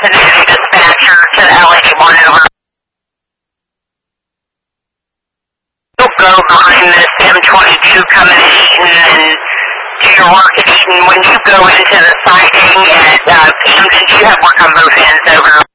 Cincinnati dispatcher to the LA1 over. You'll go behind this M22 coming to Eaton and do your work at Eaton. When you go into the siding at Camden, you have work on both ends over.